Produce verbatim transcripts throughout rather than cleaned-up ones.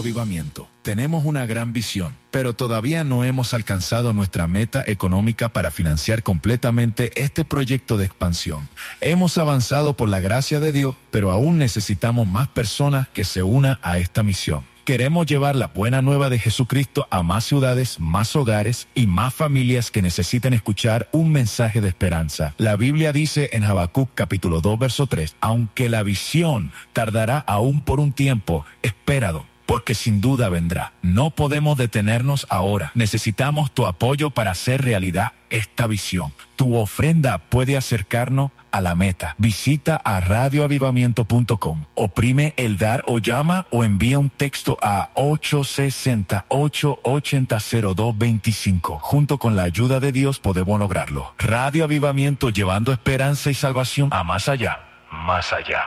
Avivamiento. Tenemos una gran visión, pero todavía no hemos alcanzado nuestra meta económica para financiar completamente este proyecto de expansión. Hemos avanzado por la gracia de Dios, pero aún necesitamos más personas que se unan a esta misión. Queremos llevar la buena nueva de Jesucristo a más ciudades, más hogares y más familias que necesiten escuchar un mensaje de esperanza. La Biblia dice en Habacuc capítulo dos, verso tres, aunque la visión tardará aún por un tiempo, espéralo, porque sin duda vendrá. No podemos detenernos ahora. Necesitamos tu apoyo para hacer realidad esta visión. Tu ofrenda puede acercarnos a la meta. Visita a radio avivamiento punto com, oprime el dar o llama o envía un texto a ocho seis cero, ocho ocho cero, cero dos dos cinco. Junto con la ayuda de Dios podemos lograrlo. Radio Avivamiento, llevando esperanza y salvación a más allá, más allá.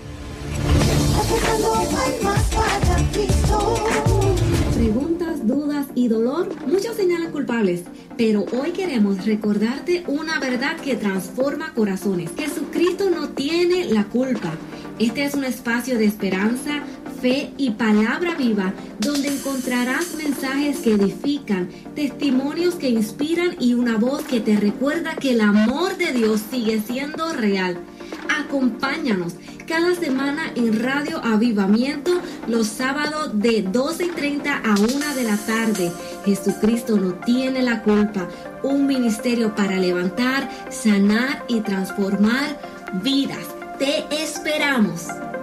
Preguntas, dudas y dolor, muchos señalan culpables, pero hoy queremos recordarte una verdad que transforma corazones. Jesucristo no tiene la culpa. Este es un espacio de esperanza, fe y palabra viva, donde encontrarás mensajes que edifican, testimonios que inspiran y una voz que te recuerda que el amor de Dios sigue siendo real. Acompáñanos cada semana en Radio Avivamiento los sábados de doce y treinta a una de la tarde. Jesucristo no tiene la culpa. Un ministerio para levantar, sanar y transformar vidas. Te esperamos.